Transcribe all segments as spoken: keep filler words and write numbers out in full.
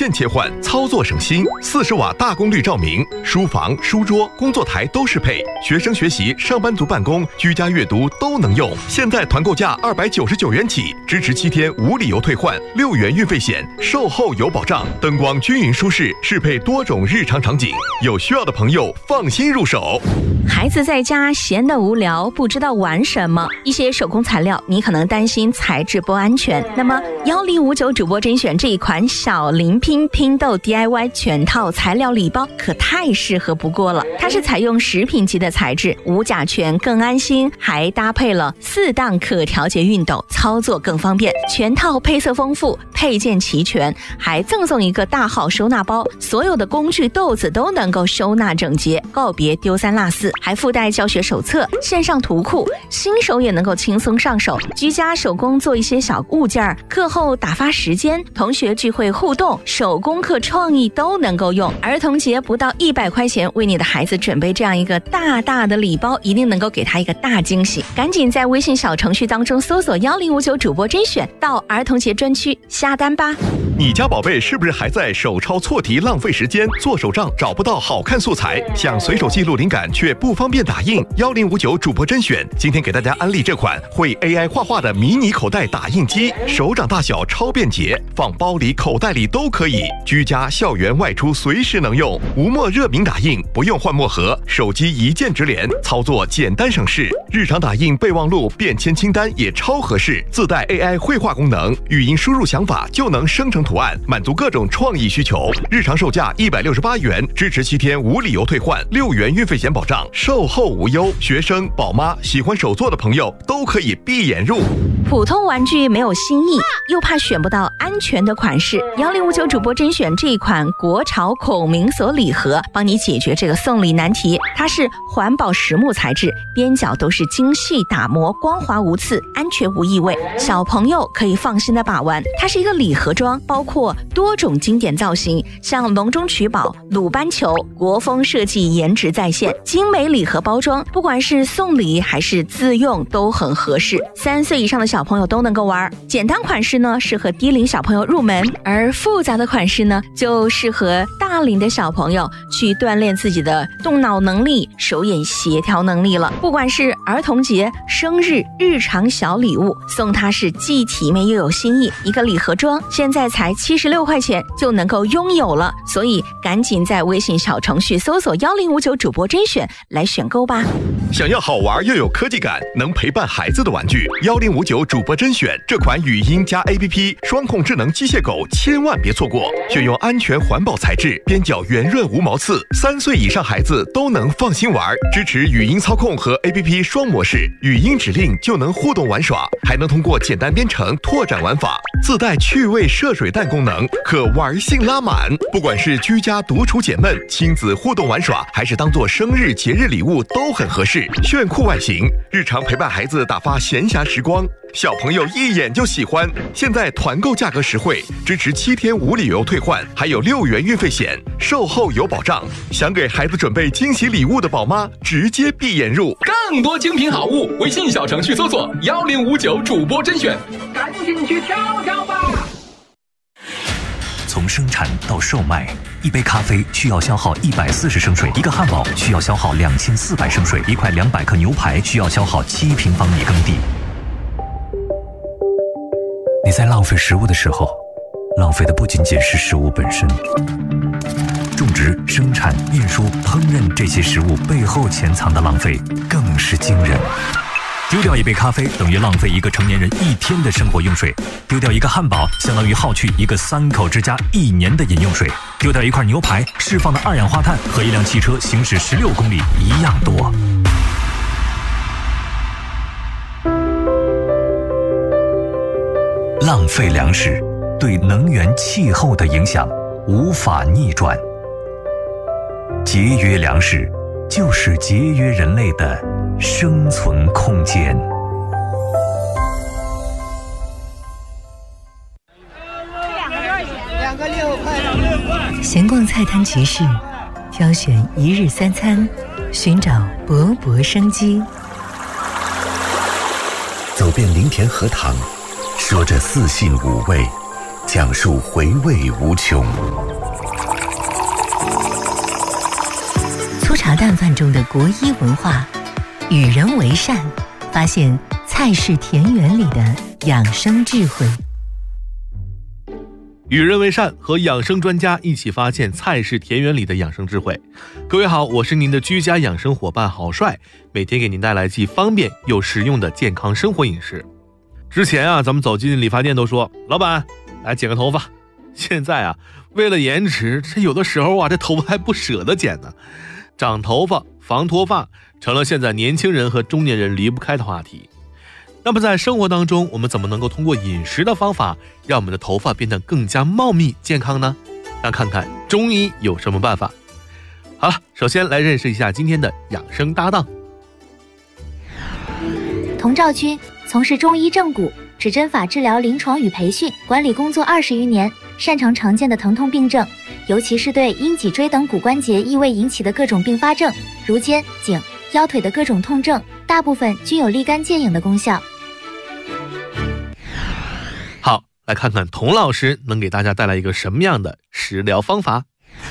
键切换，操作省心。四十瓦大功率照明，书房、书桌、工作台都适配，学生学习、上班族办公、居家阅读都能用。现在团购价二百九十九元起，支持七天无理由退换，六元运费险，售后有保障。灯光均匀舒适，适配多种日常场景，有需要的朋友放心入手。 孩子在家闲得无聊，不知道玩什么，一些手工材料你可能担心材质不安全，那么幺零五九主播甄选这一款小零拼拼豆 D I Y 全套材料礼包可太适合不过了。它是采用食品级的材质，无甲醛更安心，还搭配了四档可调节熨斗，操作更方便。全套配色丰富，配件齐全，还赠送一个大号收纳包，所有的工具豆子都能够收纳整洁，告别丢三落四，还附带教学手册、线上图库，新手也能够轻松上手。居家手工做一些小物件，课后打发时间，同学聚会互动，手工课创意都能够用。儿童节不到一百块钱，为你的孩子准备这样一个大大的礼包，一定能够给他一个大惊喜。赶紧在微信小程序当中搜索幺零五九主播甄选，到儿童节专区下单吧。 你家宝贝是不是还在手抄错题浪费时间，做手账找不到好看素材，想随手记录灵感却不方便打印？幺零五九主播甄选今天给大家安利这款会 A I 画画的迷你口袋打印机，手掌大小超便捷，放包里口袋里都可以，居家校园外出随时能用。无墨热敏打印，不用换墨盒，手机一键直连，操作简单省事。日常打印备忘录便签清单也超合适，自带 A I 绘画功能，语音输入想法就能生成图案，满足各种创意需求。日常售价一百六十八元，支持七天无理由退换，六元运费险保障，售后无忧。学生、宝妈、喜欢手作的朋友都可以闭眼入。 普通玩具没有新意，又怕选不到安全的款式，幺零五九主播甄选这一款国潮孔明锁礼盒，帮你解决这个送礼难题。它是环保实木材质，边角都是精细打磨，光滑无刺，安全无异味，小朋友可以放心的把玩。它是一个礼盒装，包括多种经典造型，像笼中取宝、鲁班球，国风设计，颜值在线，精美礼盒包装，不管是送礼还是自用都很合适，三岁以上的小朋友都能够玩。简单款式呢适合低龄小朋友入门，而复杂的款式呢就适合大龄的小朋友去锻炼自己的动脑能力、手眼协调能力了。不管是儿童节、生日、日常小礼物，送它是既体面又有新意。一个礼盒装现在才七十六块钱就能够拥有了，所以赶紧在微信小程序搜索幺零五九主播甄选来选购吧。 想要好玩又有科技感，能陪伴孩子的玩具，幺零五九主播甄选这款语音加 A P P 双控智能机械狗千万别错过，选用安全环保材质，边角圆润无毛刺，三岁以上孩子都能放心玩，支持语音操控和 A P P 双模式，语音指令就能互动玩耍，还能通过简单编程拓展玩法，自带趣味射水弹功能，可玩性拉满。不管是居家独处解闷、亲子互动玩耍，还是当做生日节日礼物都很合适。炫酷外形，日常陪伴孩子打发闲暇时光，小朋友一眼就喜欢。现在团购价格实惠，支持七天无理由退换，还有六元运费险，售后有保障。想给孩子准备惊喜礼物的宝妈，直接闭眼入。 更多精品好物，微信小程序搜索幺零五九主播甄选，赶紧去挑挑吧。 从生产到售卖，一杯咖啡需要消耗一百四十升水，一个汉堡需要消耗两千四百升水，一块两百克牛排需要消耗七平方米耕地。你在浪费食物的时候，浪费的不仅仅是食物本身，种植、生产、运输、烹饪这些食物背后潜藏的浪费更是惊人。丢掉一杯咖啡等于浪费一个成年人一天的生活用水，丢掉一个汉堡相当于耗去一个三口之家一年的饮用水，丢掉一块牛排释放的二氧化碳和一辆汽车行驶十六公里一样多。浪费粮食对能源气候的影响无法逆转，节约粮食就是节约人类的生存空间。 两个六块。 闲逛菜摊集市，挑选一日三餐，寻找勃勃生机。 走遍林田荷塘，说着四性五味， 讲述回味无穷。 粗茶淡饭中的国医文化，与人为善，发现菜式田园里的养生智慧。 与人为善，和养生专家一起发现菜式田园里的养生智慧。各位好，我是您的居家养生伙伴郝帅，每天给您带来既方便又实用的健康生活饮食。之前啊，咱们走进理发店都说，老板来剪个头发。现在啊，为了颜值，这有的时候啊，这头发还不舍得剪呢。长头发、防脱发成了现在年轻人和中年人离不开的话题。那么在生活当中，我们怎么能够通过饮食的方法让我们的头发变得更加茂密健康呢？那看看中医有什么办法。好了，首先来认识一下今天的养生搭档。 童兆军从事中医正骨、指针法治疗临床与培训管理工作二十余年，擅长常见的疼痛病症，尤其是对阴脊椎等骨关节异位引起的各种并发症，如肩、颈、腰腿的各种痛症，大部分均有立竿见影的功效。 好，来看看童老师能给大家带来一个什么样的食疗方法。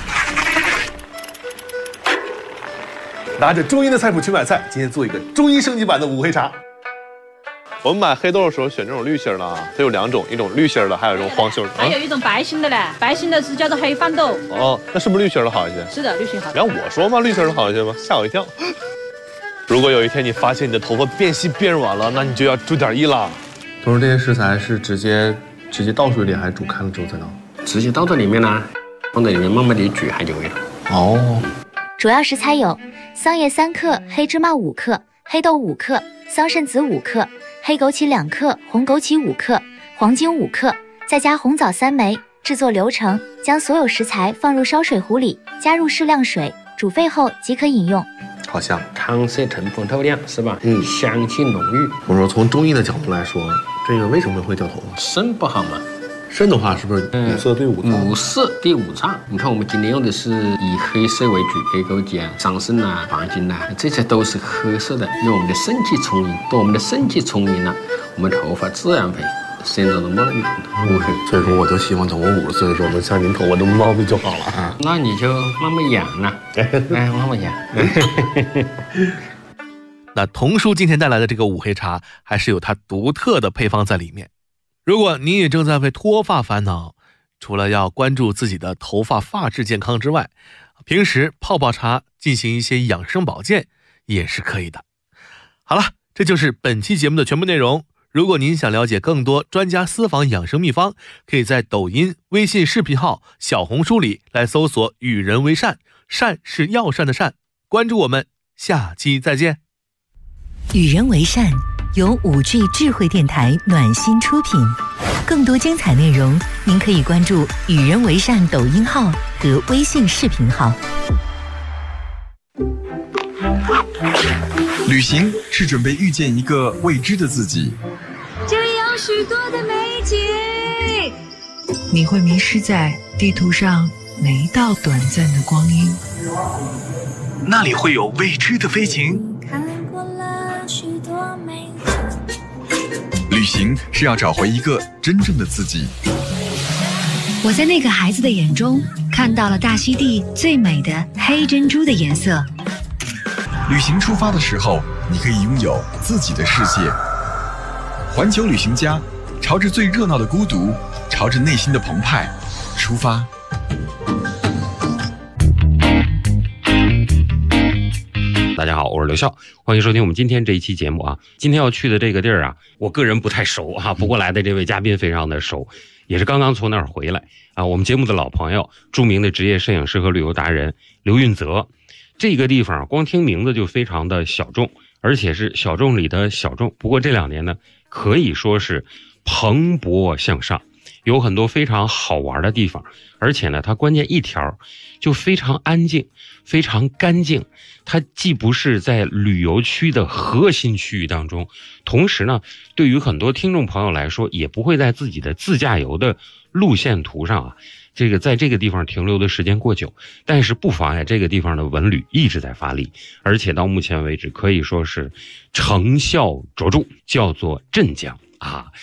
拿着中医的菜谱去买菜，今天做一个中医升级版的五黑茶。我们买黑豆的时候选这种绿心的啊，它有两种，一种绿心的，还有一种黄心的。 还有一种白心的嘞，白心的是叫做黑番豆。 哦，那是不是绿心的好一些？ 是的，绿心好。 然后我说嘛，绿心的好一些吗？吓我一跳。如果有一天你发现你的头发变细变软了，那你就要注点意了。同时，这些食材是直接直接倒水里，还是煮开了之后再倒？ 直接倒在里面呢，放在里面慢慢的煮，还就可以了。 哦。 主要食材有桑叶三克、黑芝麻五克、黑豆五克、桑葚子五克、黑枸杞两克、红枸杞五克、黄精五克，再加红枣三枚。制作流程：将所有食材放入烧水壶里，加入适量水，煮沸后即可饮用。 好香， 汤色腾风透亮，是吧？嗯，香气浓郁。 我说从中医的角度来说，这个为什么会掉头发？ 肾不好嘛。 肾的话是不是五色对五脏？ 五色对五脏。你看我们今天用的是以黑色为主，黑枸杞啊、桑葚啊、黄精啊，这些都是黑色的，因为我们的肾气充盈。当我们的肾气充盈了，我们头发自然会显得茂密。 嗯，所以说我就希望等我五十岁的时候能像您头发那么茂密就好了啊。 那你就慢慢养了，哎，慢慢养。 那童叔今天带来的这个五黑茶，还是有它独特的配方在里面。如果你也正在为脱发烦恼，除了要关注自己的头发发质健康之外，平时泡泡茶进行一些养生保健也是可以的。好了，这就是本期节目的全部内容。如果您想了解更多专家私房养生秘方，可以在抖音、微信视频号、小红书里来搜索与人为善，善是药膳的善。关注我们，下期再见。 与人为善由五 G 智慧电台暖心出品，更多精彩内容您可以关注与人为善抖音号和微信视频号。 旅行是准备遇见一个未知的自己， 这里有许多的美景， 你会迷失在地图上每一道短暂的光阴， 那里会有未知的飞行。旅行是要找回一个真正的自己。 我在那个孩子的眼中看到了大溪地最美的黑珍珠的颜色。 旅行出发的时候，你可以拥有自己的世界。环球旅行家，朝着最热闹的孤独，朝着内心的澎湃出发。 大家好，我是刘笑，欢迎收听我们今天这一期节目啊。今天要去的这个地儿啊，我个人不太熟啊，不过来的这位嘉宾非常的熟，也是刚刚从那儿回来啊。我们节目的老朋友，著名的职业摄影师和旅游达人刘运泽。这个地方光听名字就非常的小众，而且是小众里的小众。不过这两年呢，可以说是蓬勃向上，有很多非常好玩的地方，而且呢，它关键一条就非常安静，非常干净。它既不是在旅游区的核心区域当中，同时呢，对于很多听众朋友来说，也不会在自己的自驾游的路线图上啊，这个在这个地方停留的时间过久，但是不妨碍这个地方的文旅一直在发力，而且到目前为止可以说是成效卓著，叫做镇江啊。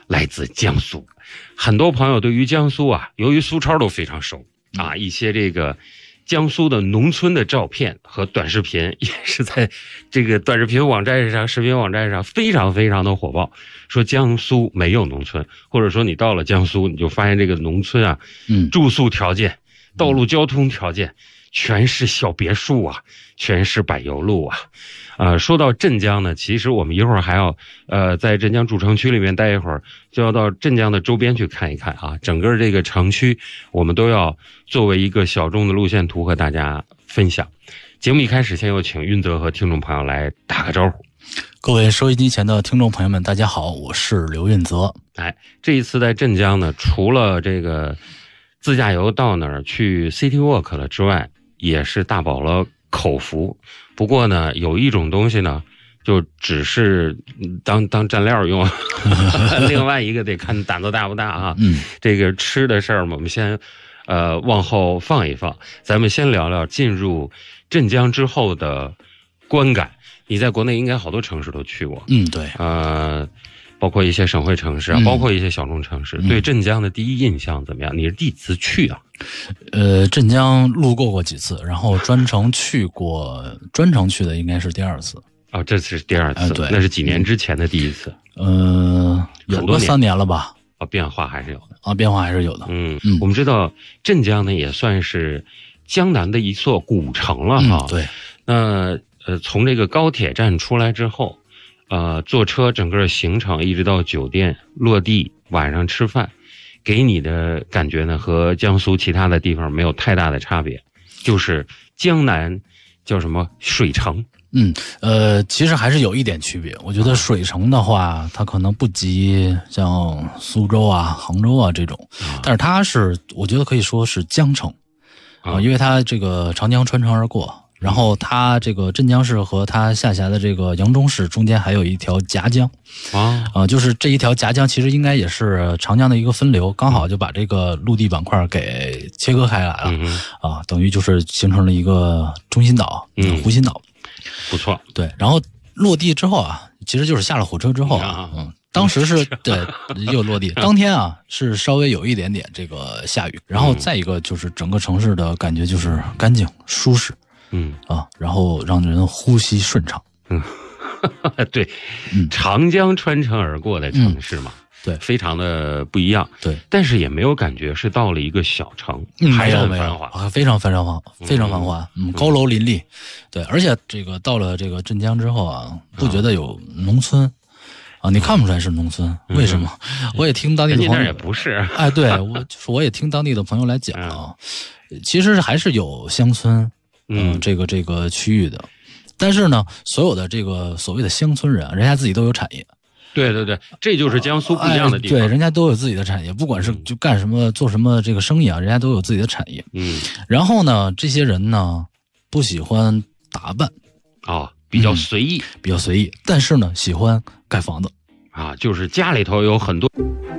来自江苏。很多朋友对于江苏啊，由于苏超都非常熟啊，一些这个江苏的农村的照片和短视频也是在这个短视频网站上、视频网站上非常非常的火爆。说江苏没有农村，或者说你到了江苏，你就发现这个农村啊，嗯，住宿条件、道路交通条件全是小别墅啊，全是柏油路啊。呃，说到镇江呢，其实我们一会儿还要呃在镇江主城区里面待一会儿，就要到镇江的周边去看一看啊。整个这个城区我们都要作为一个小众的路线图和大家分享。节目一开始，先有请运泽和听众朋友来打个招呼。 各位收音机前的听众朋友们，大家好，我是刘运泽。 哎，这一次在镇江呢，除了这个自驾游到那儿去 City Walk 了之外，也是大饱了口福。不过呢，有一种东西呢，就只是当当蘸料用，另外一个得看胆子大不大啊。嗯，这个吃的事儿嘛，我们先呃往后放一放，咱们先聊聊进入镇江之后的观感。你在国内应该好多城市都去过， 嗯，对， 呃，包括一些省会城市啊，嗯、包括一些小众城市。嗯、对镇江的第一印象怎么样？你是第一次去啊？ 呃，镇江路过过几次，然后专程去过，专程去的应该是第二次。 哦，这次是第二次，呃、 对， 那是几年之前的第一次？ 呃，有个三年了吧？ 啊，变化还是有的啊，变化还是有的。 嗯嗯，我们知道镇江呢也算是江南的一座古城了哈。 嗯、对， 那。呃，从这个高铁站出来之后，呃，坐车整个行程一直到酒店落地，晚上吃饭，给你的感觉呢和江苏其他的地方没有太大的差别，就是江南叫什么水城。 嗯，呃，其实还是有一点区别。我觉得水城的话，它可能不及像苏州啊、杭州啊这种，但是它是我觉得可以说是江城啊，因为它这个长江穿城而过。然后它这个镇江市和它下辖的这个扬州市中间还有一条夹江啊，啊、呃，就是这一条夹江其实应该也是长江的一个分流，刚好就把这个陆地板块给切割开来了、嗯、啊，等于就是形成了一个中心岛，嗯，湖心岛， 不错。 对，然后落地之后啊，其实就是下了火车之后啊，嗯，当时是对又落地，当天啊是稍微有一点点这个下雨，然后再一个就是整个城市的感觉就是干净舒适。 嗯啊，然后让人呼吸顺畅。 嗯，对，嗯，长江穿城而过的城市嘛， 嗯、对， 非常的不一样。 对， 但是也没有感觉是到了一个小城， 嗯、 还是很繁华， 啊，非常非常繁，非常繁华。嗯，嗯高楼林立。对，而且这个到了这个镇江之后啊，不觉得有农村。啊，你看不出来是农村， 嗯、 为什么？我也听当地的朋友， 也不是。 哎，对我就是我也听当地的朋友来讲啊，嗯、其实还是有乡村。嗯，这个这个区域的，但是呢，所有的这个所谓的乡村人啊，人家自己都有产业。 对对对，这就是江苏不一样的地方。 哎、对，人家都有自己的产业，不管是就干什么、做什么这个生意啊，人家都有自己的产业。 嗯， 然后呢，这些人呢不喜欢打扮， 哦，比较随意、 嗯，比较随意，但是呢喜欢盖房子， 啊，就是家里头有很多。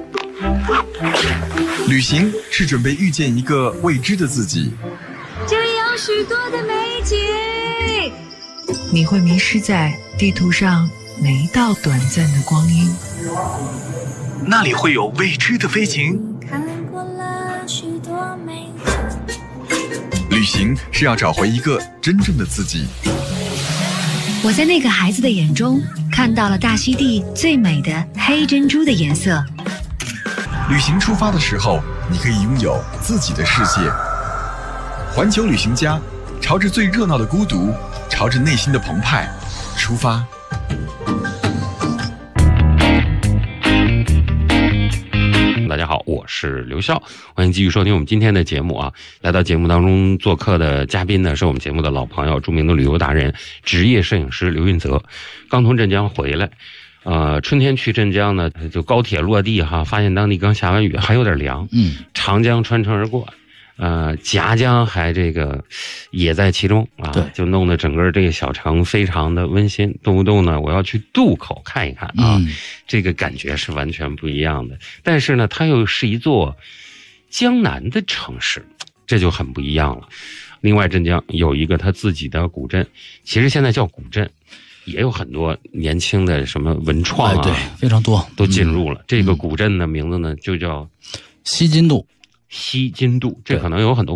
旅行是准备遇见一个未知的自己。 这里有许多的美景， 你会迷失在地图上每一道短暂的光阴。 那里会有未知的飞行。 看过了许多美景。 旅行是要找回一个真正的自己。 我在那个孩子的眼中看到了大溪地最美的黑珍珠的颜色。 旅行出发的时候，你可以拥有自己的世界。环球旅行家，朝着最热闹的孤独，朝着内心的澎湃出发。 大家好，我是刘笑，欢迎继续收听我们今天的节目啊！来到节目当中做客的嘉宾呢，是我们节目的老朋友，著名的旅游达人、职业摄影师刘运泽，刚从镇江回来。呃，春天去镇江呢，就高铁落地哈，发现当地刚下完雨，还有点凉。 嗯， 长江穿城而过。呃，夹江还这个也在其中啊，就弄得整个这个小城非常的温馨，动不动呢我要去渡口看一看啊，嗯、这个感觉是完全不一样的。但是呢，它又是一座江南的城市，这就很不一样了。另外，镇江有一个它自己的古镇，其实现在叫古镇， 也有很多年轻的什么文创啊， 哎、对，非常多都进入了。嗯、这个古镇的名字呢，就叫西津渡。 西津渡，这可能有很多